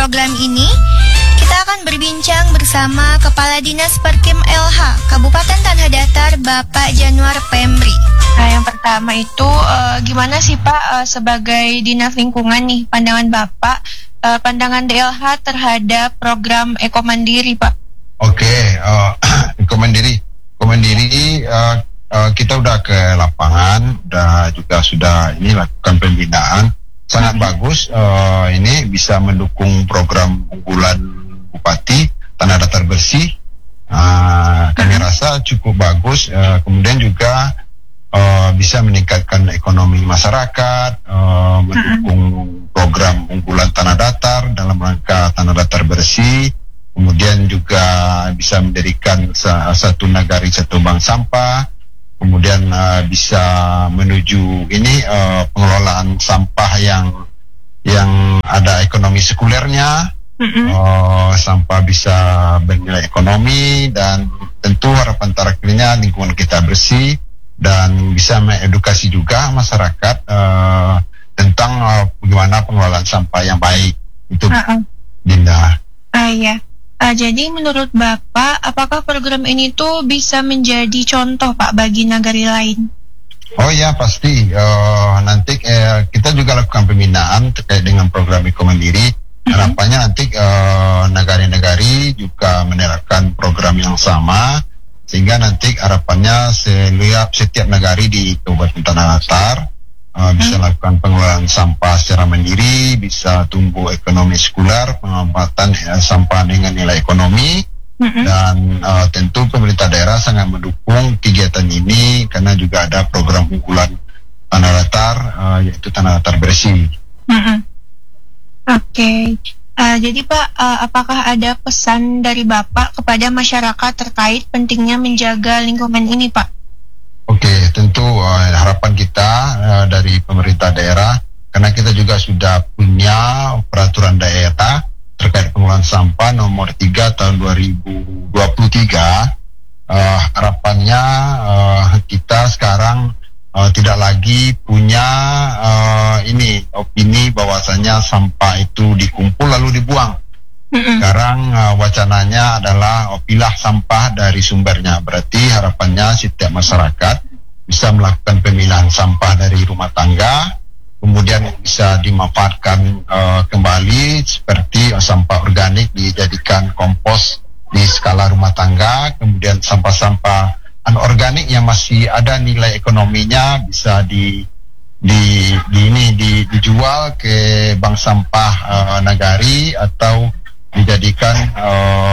program ini, kita akan berbincang bersama Kepala Dinas Perkim LH Kabupaten Tanah Datar, Bapak Januar Pemri. Nah, yang pertama itu gimana sih Pak sebagai Dinas Lingkungan nih, pandangan Bapak, pandangan DLH terhadap program Eko Mandiri, Pak? Oke, Eko Mandiri, kita udah ke lapangan, sudah lakukan pembinaan, sangat bagus. Ini bisa mendukung program unggulan Bupati Tanah Datar Bersih. Kami rasa cukup bagus. Kemudian juga bisa meningkatkan ekonomi masyarakat, mendukung program unggulan Tanah Datar dalam rangka Tanah Datar Bersih. Kemudian juga bisa mendirikan satu nagari satu bank sampah. Kemudian bisa menuju pengelolaan sampah yang ada ekonomi sekulernya. Sampah bisa bernilai ekonomi, dan tentu harapan terakhirnya lingkungan kita bersih dan bisa mengedukasi juga masyarakat tentang bagaimana pengelolaan sampah yang baik. Itu Dinda. Iya. Jadi menurut Bapak, apakah program ini tuh bisa menjadi contoh Pak bagi negara lain? Oh ya, pasti. Nanti kita juga lakukan pembinaan terkait dengan program Eko Mandiri. Harapannya nanti negara-negara juga menerapkan program yang sama, sehingga nanti harapannya setiap negara di Kabupaten Tanah Datar bisa lakukan pengelolaan sampah secara mandiri, bisa tumbuh ekonomi sekuler, pengamatan sampah dengan nilai ekonomi, dan tentu pemerintah daerah sangat mendukung kegiatan ini karena juga ada program unggulan Tanah Datar, yaitu Tanah Datar Bersih. Oke. Jadi Pak, apakah ada pesan dari Bapak kepada masyarakat terkait pentingnya menjaga lingkungan ini, Pak? Oke, tentu harapan kita dari pemerintah daerah, karena kita juga sudah punya peraturan daerah terkait pengelolaan sampah nomor 3 tahun 2023. Harapannya kita sekarang tidak lagi punya opini bahwasanya sampah itu dikumpul lalu dibuang. Sekarang wacananya adalah pilah sampah dari sumbernya. Berarti harapannya setiap masyarakat bisa melakukan pemilahan sampah dari rumah tangga, kemudian bisa dimanfaatkan kembali seperti sampah organik dijadikan kompos di skala rumah tangga, kemudian sampah-sampah anorganik yang masih ada nilai ekonominya bisa dijual ke bank sampah nagari atau dijadikan